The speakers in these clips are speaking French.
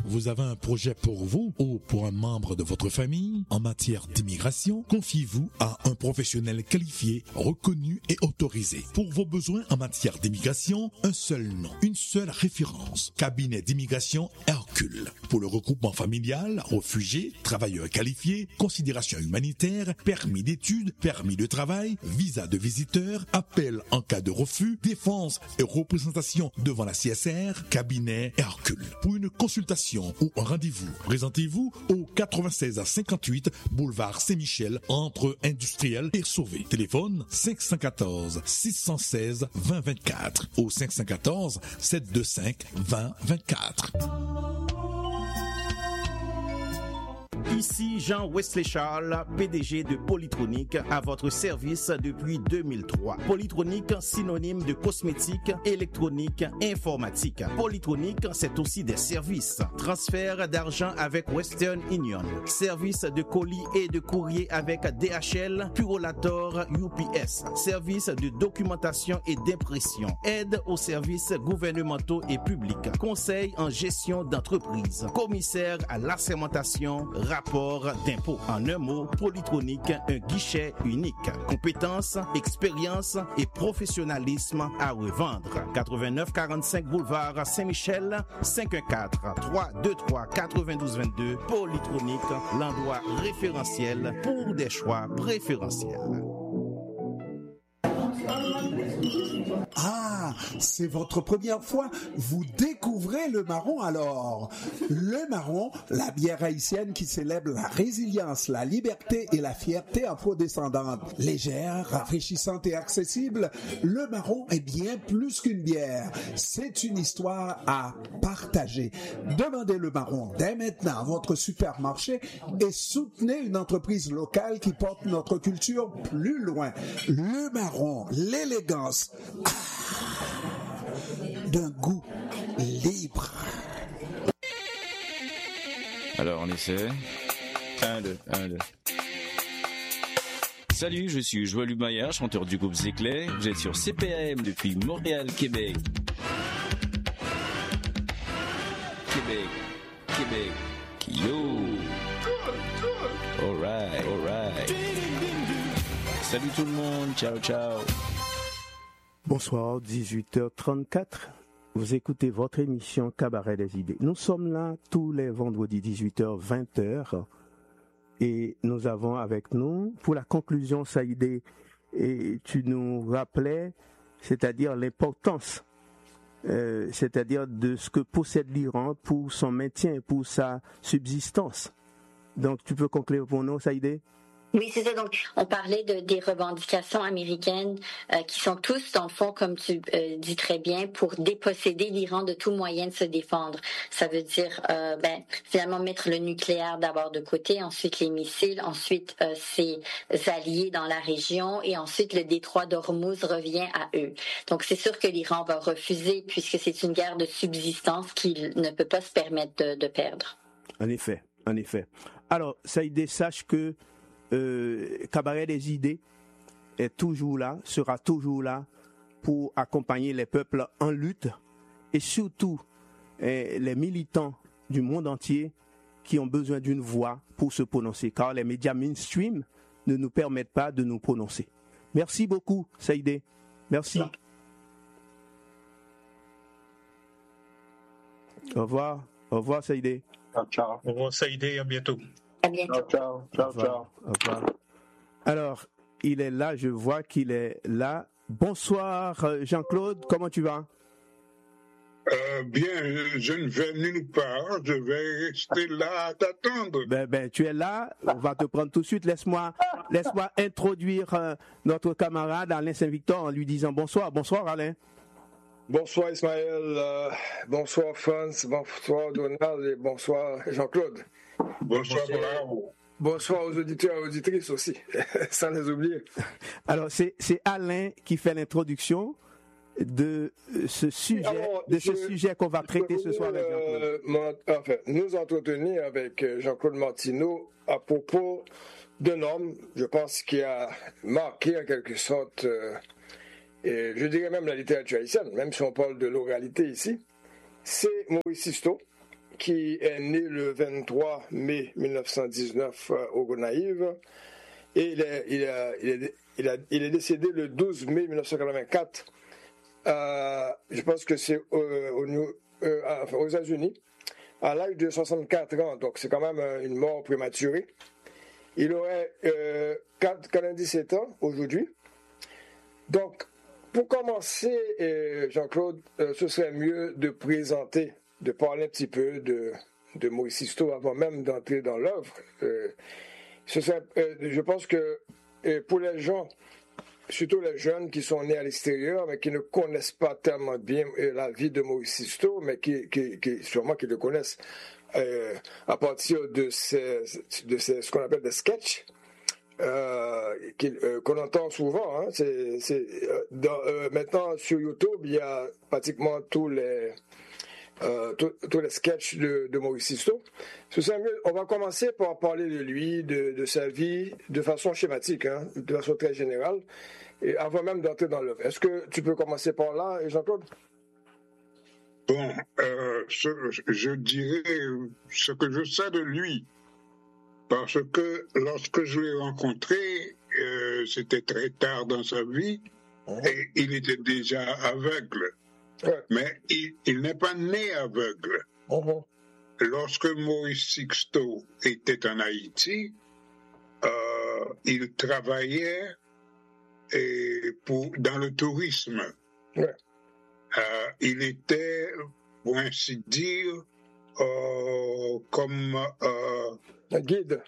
Vous avez un projet pour vous ou pour un membre de votre famille en matière d'immigration? Confiez-vous à un professionnel qualifié, reconnu et autorisé. Pour vos besoins en matière d'immigration, un seul nom, une seule référence. Cabinet d'immigration Hercule. Pour le regroupement familial, réfugiés, travailleurs qualifiés, considération humanitaire, permis d'études, permis de travail, visa de visiteur, appel en cas de refus, défense et représentation devant la CSR, cabinet Hercule. Pour une consultation ou un rendez-vous, présentez-vous au 96 à 58 boulevard Saint-Michel entre Industriel et Sauvé. Téléphone 514 616 2024 ou 514 725 2024. Ici Jean-Wesley Charles, PDG de Polytronic, à votre service depuis 2003. Polytronic, synonyme de cosmétique, électronique, informatique. Polytronic, c'est aussi des services. Transfert d'argent avec Western Union. Service de colis et de courrier avec DHL, Purolator, UPS. Service de documentation et d'impression. Aide aux services gouvernementaux et publics. Conseil en gestion d'entreprise. Commissaire à l'assermentation, rapport d'impôt. En un mot, Polytronic, un guichet unique. Compétences, expérience et professionnalisme à revendre. 8945 boulevard Saint-Michel, 514-323-9222. Polytronic, l'endroit référentiel pour des choix préférentiels. Ah, c'est votre première fois. Vous découvrez le marron alors. Le marron, la bière haïtienne qui célèbre la résilience, la liberté et la fierté afro-descendante. Légère, rafraîchissante et accessible, le marron est bien plus qu'une bière. C'est une histoire à partager. Demandez le marron dès maintenant à votre supermarché et soutenez une entreprise locale qui porte notre culture plus loin. Le marron, l'élégance d'un goût libre. Alors on essaie. 1, 2, 1, 2. Salut, je suis Joël Lumaya, chanteur du groupe Zéclay. Vous êtes sur CPAM depuis Montréal, Québec. Québec. Yo. Alright. Salut tout le monde, ciao. Bonsoir, 18h34. Vous écoutez votre émission Cabaret des idées. Nous sommes là tous les vendredis 18h, 20h. Et nous avons avec nous, pour la conclusion, Saïdé, et tu nous rappelais, c'est-à-dire l'importance, c'est-à-dire de ce que possède l'Iran pour son maintien, pour sa subsistance. Donc, tu peux conclure pour nous, Saïdé? Oui, c'est ça. Donc, on parlait des revendications américaines qui sont tous, dans le fond, comme tu dis très bien, pour déposséder l'Iran de tout moyen de se défendre. Ça veut dire, finalement, mettre le nucléaire d'abord de côté, ensuite les missiles, ensuite ses alliés dans la région, et ensuite le détroit d'Ormuz revient à eux. Donc, c'est sûr que l'Iran va refuser, puisque c'est une guerre de subsistance qu'il ne peut pas se permettre de perdre. En effet. Alors, Saïdé, sache que Cabaret des idées est toujours là, sera toujours là pour accompagner les peuples en lutte et surtout les militants du monde entier qui ont besoin d'une voix pour se prononcer, car les médias mainstream ne nous permettent pas de nous prononcer. Merci beaucoup, Saïdé. Merci. Au revoir, Saïdé. Ciao. Au revoir, Saïdé, à bientôt. À bientôt. Ciao. Au revoir. Alors, il est là, je vois qu'il est là. Bonsoir, Jean-Claude, comment tu vas? Bien, je ne vais nulle part, je vais rester là à t'attendre. Ben, tu es là, on va te prendre tout de suite. Laisse-moi introduire notre camarade Alain Saint-Victor en lui disant bonsoir. Bonsoir, Alain. Bonsoir Ismaël, bonsoir France, bonsoir Donald et bonsoir Jean-Claude. Bonsoir. Bonsoir aux auditeurs et auditrices aussi, sans les oublier. Alors, c'est Alain qui fait l'introduction de ce sujet, qu'on va traiter ce soir avec Jean-Claude. Nous entretenir avec Jean-Claude Martineau à propos d'un homme, je pense, qui a marqué en quelque sorte, et je dirais même la littérature haïtienne, même si on parle de l'oralité ici, c'est Maurice Sisto, qui est né le 23 mai 1919 au Gonaïve et il est décédé le 12 mai 1984. Je pense que c'est aux États-Unis, à l'âge de 64 ans. Donc, c'est quand même une mort prématurée. Il aurait 97 ans aujourd'hui. Donc, pour commencer, Jean-Claude, ce serait mieux de présenter, de parler un petit peu de Maurice Sisto avant même d'entrer dans l'œuvre. Je pense que pour les gens, surtout les jeunes qui sont nés à l'extérieur, mais qui ne connaissent pas tellement bien la vie de Maurice Sisto, mais qui sûrement qui le connaissent à partir de ce qu'on appelle des sketchs, qu'on entend souvent. Hein. Maintenant, sur YouTube, il y a pratiquement tous les sketchs de Maurice Sisto. On va commencer par parler de lui, de sa vie, de façon schématique, hein, de façon très générale, et avant même d'entrer dans l'œuvre. Est-ce que tu peux commencer par là, Jean-Claude? Bon, je dirais ce que je sais de lui, parce que lorsque je l'ai rencontré, c'était très tard dans sa vie, et il était déjà aveugle. Ouais. Mais il n'est pas né aveugle. Lorsque Maurice Sisto était en Haïti, il travaillait dans le tourisme. Ouais. Il était, pour ainsi dire, comme un guide.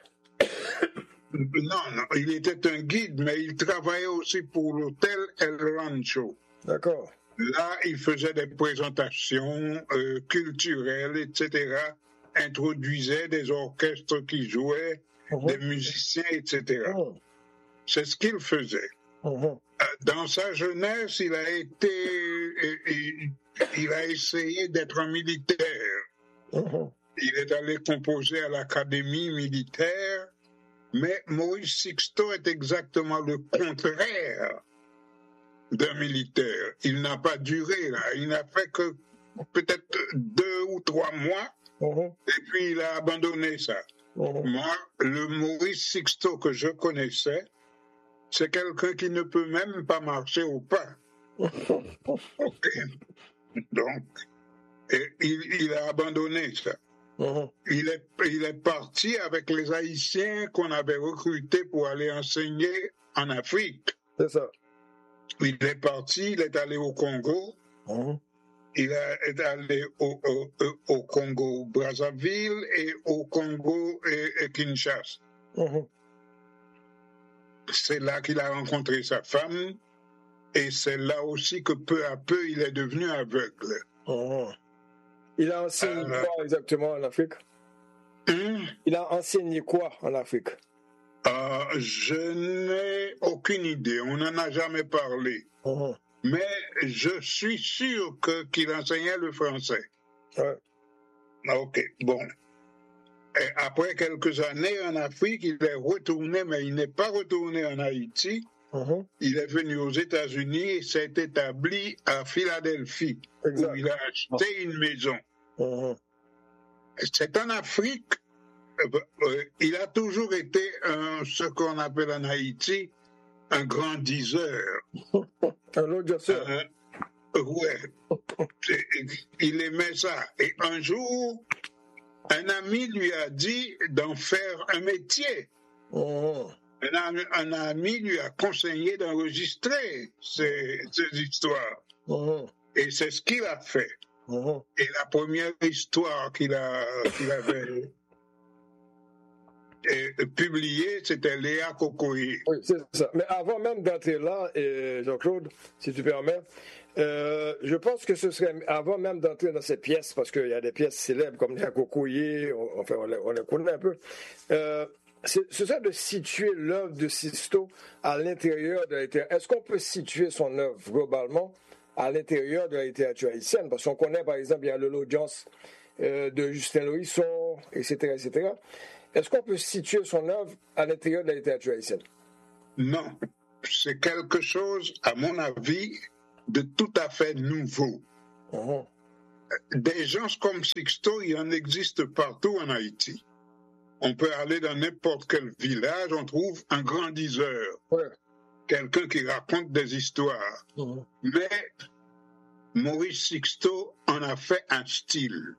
Non, il était un guide, mais il travaillait aussi pour l'hôtel El Rancho. D'accord. Là, il faisait des présentations culturelles, etc., introduisait des orchestres qui jouaient, des musiciens, etc. C'est ce qu'il faisait. Dans sa jeunesse, il a essayé d'être un militaire. Il est allé composer à l'académie militaire, mais Maurice Sisto est exactement le contraire d'un militaire. Il n'a pas duré, là. Il n'a fait que peut-être 2 ou 3 mois, et puis il a abandonné ça. Moi, le Maurice Sisto que je connaissais, c'est quelqu'un qui ne peut même pas marcher au pas. Okay. Donc, il a abandonné ça. Il est parti avec les Haïtiens qu'on avait recrutés pour aller enseigner en Afrique. C'est ça. Il est parti, il est allé au Congo. Il est allé au Congo Brazzaville et au Congo et Kinshasa. C'est là qu'il a rencontré sa femme et c'est là aussi que peu à peu il est devenu aveugle. Il a enseigné quoi exactement en Afrique? Il a enseigné quoi en Afrique? Je n'ai aucune idée, on n'en a jamais parlé. Mais je suis sûr qu'il enseignait le français. Ouais. Ok, bon. Et après quelques années en Afrique, il est retourné, mais il n'est pas retourné en Haïti. Il est venu aux États-Unis et s'est établi à Philadelphie, où il a acheté une maison. C'est en Afrique. Il a toujours été ce qu'on appelle en Haïti un grand diseur. Un auditeur. Ouais. Il aimait ça. Et un jour, un ami lui a dit d'en faire un métier. Un ami lui a conseillé d'enregistrer ces histoires. Et c'est ce qu'il a fait. Et la première histoire qu'il avait publiée, c'était Léa Kokoye. Oui, c'est ça. Mais avant même d'entrer là, Jean-Claude, si tu permets, je pense que ce serait, avant même d'entrer dans ces pièces, parce qu'il y a des pièces célèbres comme Léa Kokoye, enfin on les connaît un peu, ce serait de situer l'œuvre de Sisto à l'intérieur de la littérature. Est-ce qu'on peut situer son œuvre globalement à l'intérieur de la littérature haïtienne? Parce qu'on connaît, par exemple, il y a l'audience de Justin Loïsson, etc., etc. Est-ce qu'on peut situer son œuvre à l'intérieur de la littérature haïtienne? Non. C'est quelque chose, à mon avis, de tout à fait nouveau. des gens comme Sixto, il en existe partout en Haïti. On peut aller dans n'importe quel village, on trouve un grand diseur, quelqu'un qui raconte des histoires. Mais Maurice Sixto en a fait un style.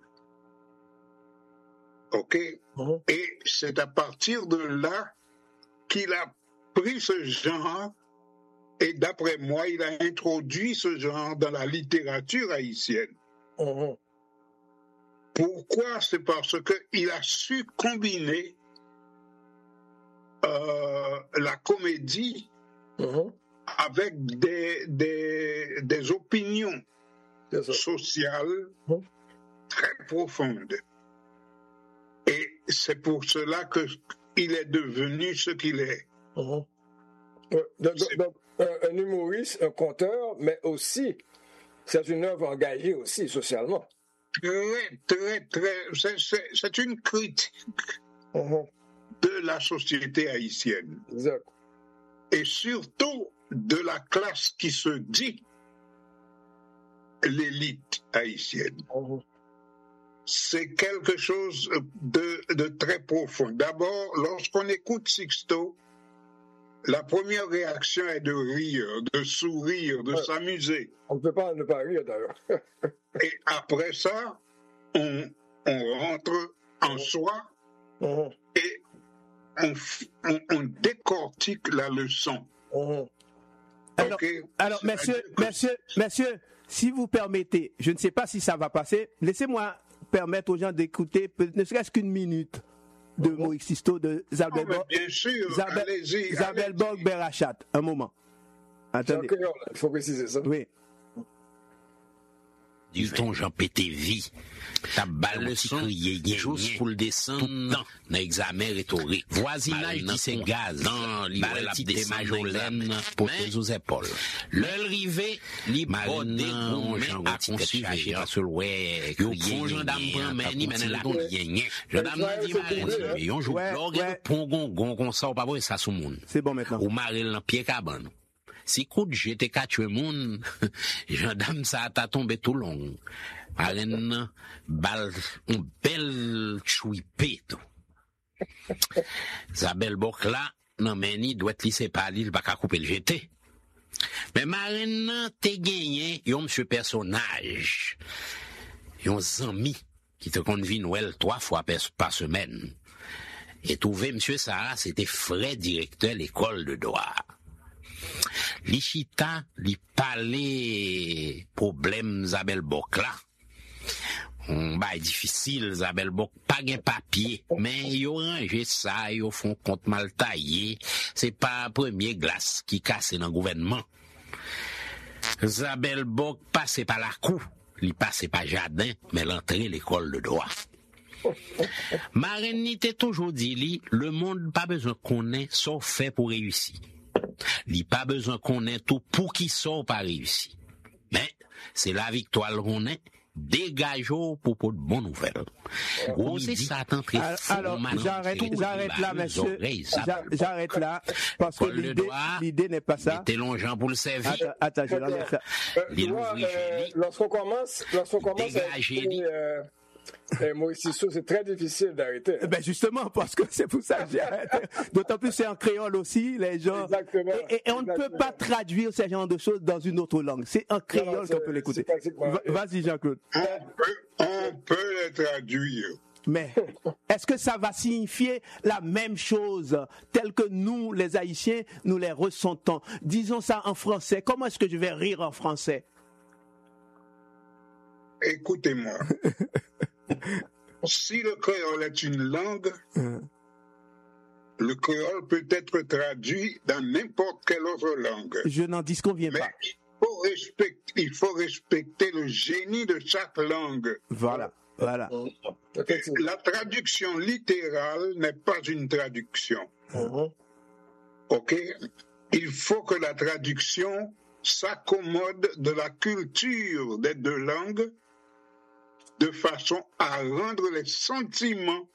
OK? Et c'est à partir de là qu'il a pris ce genre et d'après moi, il a introduit ce genre dans la littérature haïtienne. Pourquoi? C'est parce qu'il a su combiner la comédie avec des opinions sociales très profondes. Et c'est pour cela qu'il est devenu ce qu'il est. Donc, un humoriste, un conteur, mais aussi, c'est une œuvre engagée aussi socialement. Très. C'est une critique de la société haïtienne. Exact. Et surtout de la classe qui se dit l'élite haïtienne. C'est quelque chose de très profond. D'abord, lorsqu'on écoute Sixto, la première réaction est de rire, de sourire, de s'amuser. On ne peut pas ne pas rire d'ailleurs. Et après ça, on rentre en soi et on décortique la leçon. Alors, messieurs, si vous permettez, je ne sais pas si ça va passer, laissez-moi permettre aux gens d'écouter, ne serait-ce qu'une minute, de Maurice Sixto, de Zabelborg. Bien sûr, allez-y. Zabelborg Berachat. Un moment. Attendez. Il faut préciser ça. Oui. Du ton Jean pété vie. Ta balle qui criait juste pour le descendre dans l'examen rhétorique. Voisinage dit c'est gaz. Dans l'identité majolaine pour tes épaules. Le rivet, l'ibodé, on a conçu sur le ouais. Yo prend gendarme prend ni mène la rien. Gendarme dit marine. Yon joue blog pon gon comme ça pas ça sous monde. C'est bon maintenant. Ou marine dans pied cabane. Si coup de jeter quatre moun, gendarme ça t'a tombé tout long. Marine bal un bel chouipé tout. Zabelborg là, non mais ni doit lisser par l'île pas qu'à couper le jeté. Mais Marine t'es gagné yon monsieur personnage. Yon zami qui te convie Noël 3 fois par semaine. Et trouvé monsieur ça, c'était frais directeur l'école de droit. Li chita, li parler problème Zabelborg là. Bah difficile Zabelborg pas gain papier, mais yo ranger ça, yo font compte mal taillé, c'est pas premier glace qui casse dans gouvernement. Zabelborg passe par la cour, li passe par jardin, mais l'entrée l'école de droit. Marine t'ai toujours dit li, le monde pas besoin qu'on ait sauf fait pour réussir. Li pas besoin qu'on ait tout pour qui sort pas réussi. Mais c'est la victoire qu'on est. Dégageons pour de bonnes nouvelles. C'est ça, alors, j'arrête là, monsieur. J'arrête là, parce que l'idée n'est pas ça. Mettez l'ongeant pour le servir. Attends, je regarde ça. Lorsqu'on commence Maurice Sixto, c'est très difficile d'arrêter. Ben justement, parce que c'est pour ça que j'ai arrêté. D'autant plus c'est en créole aussi, les gens. Exactement. Et on ne peut pas traduire ce genre de choses dans une autre langue. C'est en créole qu'on peut l'écouter. Vas-y, Jean-Claude. On peut les traduire. Mais est-ce que ça va signifier la même chose telle que nous, les Haïtiens, nous les ressentons? Disons ça en français. Comment est-ce que je vais rire en français? Écoutez-moi. Si le créole est une langue, le créole peut être traduit dans n'importe quelle autre langue. Je n'en disconviens pas. Mais il faut respecter le génie de chaque langue. Voilà. La traduction littérale n'est pas une traduction. OK? Il faut que la traduction s'accommode de la culture des deux langues de façon à rendre les sentiments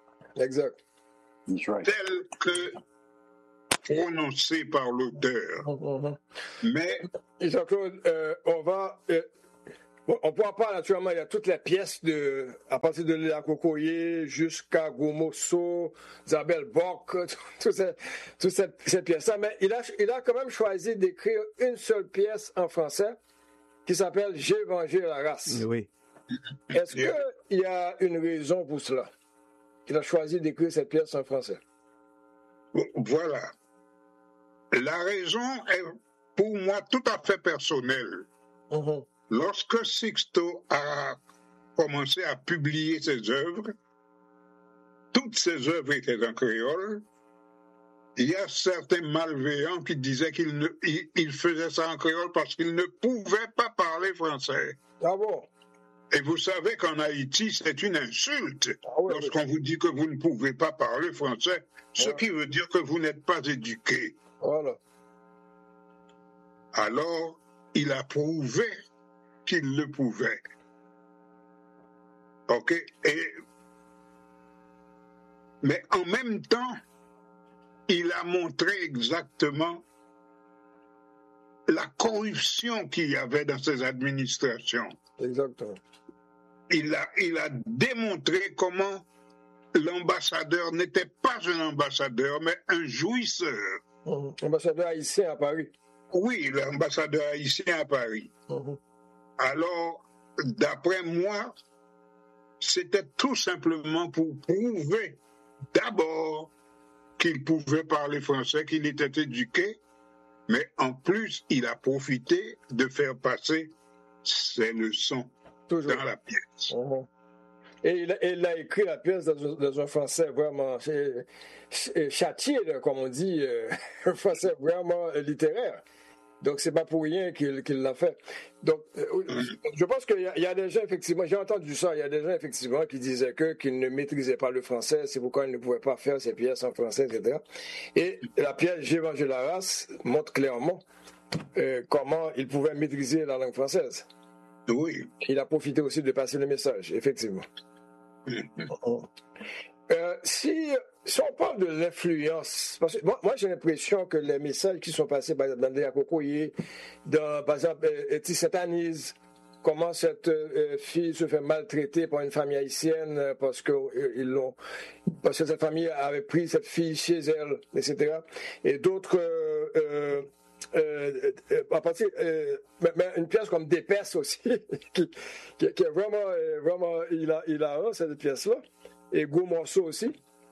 tels que prononcés par l'auteur. Mais Jean-Claude, on va Bon, on pourra pas, naturellement, il y a toutes les pièces à partir de Léa Kokoye jusqu'à Gomoso, Isabelle Bock, toutes ces pièces-là. Mais il a quand même choisi d'écrire une seule pièce en français qui s'appelle J'ai vengé la race. Oui. Est-ce qu'il y a une raison pour cela? Il a choisi d'écrire cette pièce en français. Voilà. La raison est pour moi tout à fait personnelle. Lorsque Sixto a commencé à publier ses œuvres, toutes ses œuvres étaient en créole. Il y a certains malveillants qui disaient qu'il faisait ça en créole parce qu'il ne pouvait pas parler français. Ah bon? Et vous savez qu'en Haïti, c'est une insulte lorsqu'on vous dit que vous ne pouvez pas parler français, ce qui veut dire que vous n'êtes pas éduqué. Voilà. Alors, il a prouvé qu'il le pouvait. OK? Mais en même temps, il a montré exactement la corruption qu'il y avait dans ces administrations. Exactement. Il a démontré comment l'ambassadeur n'était pas un ambassadeur, mais un jouisseur. Ambassadeur haïtien à Paris. Oui, l'ambassadeur haïtien à Paris. Alors, d'après moi, c'était tout simplement pour prouver d'abord qu'il pouvait parler français, qu'il était éduqué, mais en plus, il a profité de faire passer ses leçons dans la pièce. Et il a écrit la pièce dans un français vraiment châtié, comme on dit, un français vraiment littéraire. Donc, c'est pas pour rien qu'il l'a fait. Donc, je pense qu'il y a des gens, effectivement, j'ai entendu ça, il y a des gens, effectivement, qui disaient qu'ils ne maîtrisaient pas le français, c'est pourquoi ils ne pouvaient pas faire ces pièces en français, etc. Et la pièce J'ai vengé la race montre clairement comment il pouvait maîtriser la langue française. Oui. Il a profité aussi de passer le message, effectivement. Si on parle de l'influence, parce que moi j'ai l'impression que les messages qui sont passés par exemple, dans Léa Kokoye, par exemple Tissette Anise, comment cette fille se fait maltraiter par une famille haïtienne parce que cette famille avait pris cette fille chez elle, etc. Et d'autres à partir mais une pièce comme Dépêche aussi qui est vraiment hilarant cette pièce là, et Gros Morceau aussi.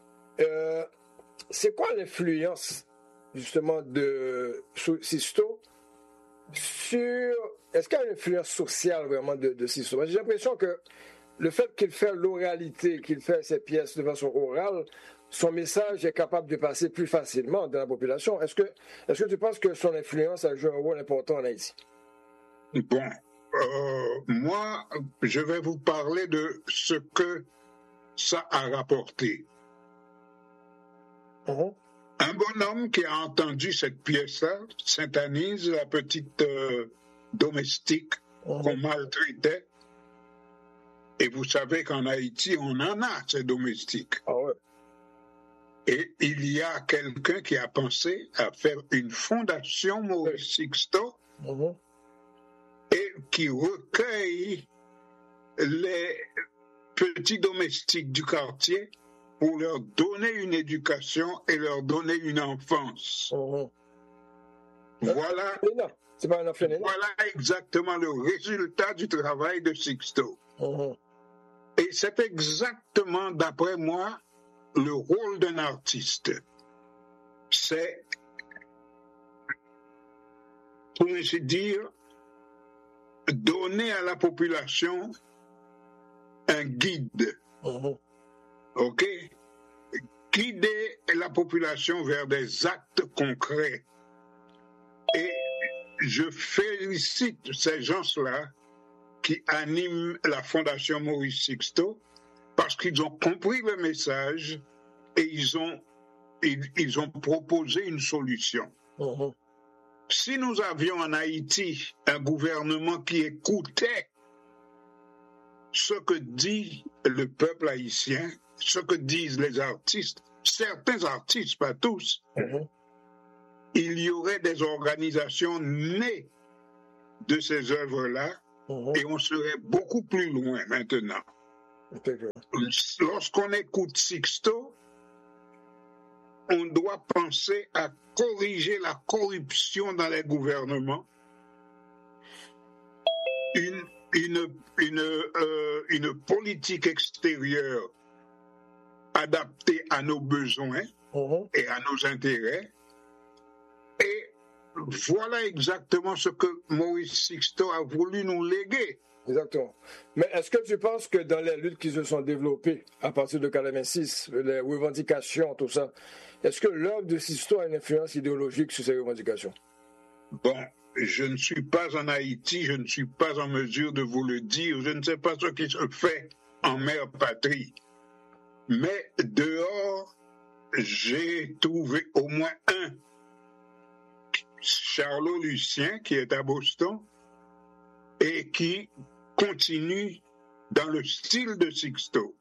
C'est quoi l'influence justement de Sisto sur, est-ce qu'il y a une influence sociale vraiment de Sisto? J'ai l'impression que le fait qu'il fait l'oralité, qu'il fait ses pièces de façon orale, son message est capable de passer plus facilement dans la population. Est-ce que tu penses que son influence a joué un rôle important en Haïti? Bon, moi, je vais vous parler de ce que ça a rapporté. Un bonhomme qui a entendu cette pièce-là, Sainte-Anise, la petite domestique qu'on maltraitait, et vous savez qu'en Haïti, on en a ces domestiques. Ah ouais. Et il y a quelqu'un qui a pensé à faire une fondation Maurice Sixto et qui recueille les petits domestiques du quartier pour leur donner une éducation et leur donner une enfance. Voilà, voilà exactement le résultat du travail de Sixto. Et c'est exactement, d'après moi, le rôle d'un artiste. C'est, pour ainsi dire, donner à la population un guide. OK? Guider la population vers des actes concrets. Et je félicite ces gens-là qui animent la Fondation Maurice Sixto parce qu'ils ont compris le message et ils ont proposé une solution. Si nous avions en Haïti un gouvernement qui écoutait ce que dit le peuple haïtien, ce que disent les artistes, certains artistes, pas tous, il y aurait des organisations nées de ces œuvres-là et on serait beaucoup plus loin maintenant. Lorsqu'on écoute Sixto, on doit penser à corriger la corruption dans les gouvernements, une politique extérieure adaptée à nos besoins et à nos intérêts. Et voilà exactement ce que Maurice Sixto a voulu nous léguer. Exactement. Mais est-ce que tu penses que dans les luttes qui se sont développées à partir de 86, les revendications, tout ça, est-ce que l'œuvre de Sixto a une influence idéologique sur ces revendications? Bon, je ne suis pas en Haïti, je ne suis pas en mesure de vous le dire, je ne sais pas ce qui se fait en mère patrie. Mais dehors, j'ai trouvé au moins un, Charlot Lucien, qui est à Boston, et qui continue dans le style de Sixto.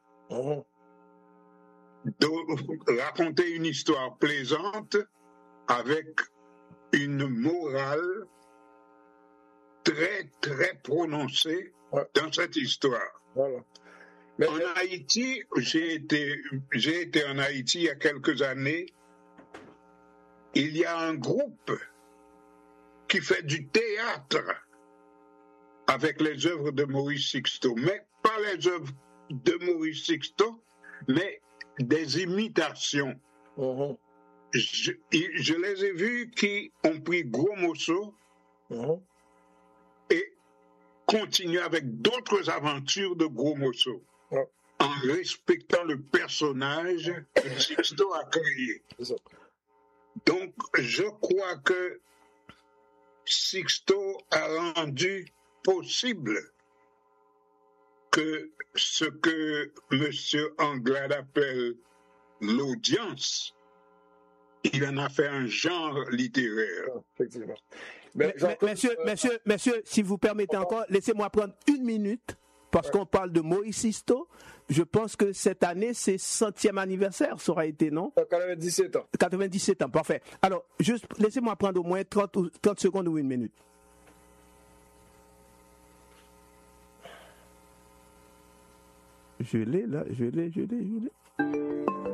Raconter une histoire plaisante avec une morale très, très prononcée dans cette histoire. Voilà. En Haïti, j'ai été en Haïti il y a quelques années. Il y a un groupe qui fait du théâtre avec les œuvres de Maurice Sixto, mais pas les œuvres de Maurice Sixto, mais des imitations. Je les ai vus qui ont pris Gros Mosso et continuent avec d'autres aventures de Gros Mosso, en respectant le personnage que Sixto a créé. Donc, je crois que Sixto a rendu possible que ce que M. Anglade appelle l'audience, il en a fait un genre littéraire. Effectivement. Messieurs, si vous permettez encore, laissez-moi prendre une minute, parce qu'on parle de Maurice Sixto. Je pense que cette année, c'est 100e anniversaire, ça aura été, non? 97 ans. 97 ans, parfait. Alors, juste laissez-moi prendre au moins 30 secondes ou une minute. Je l'ai là, je l'ai.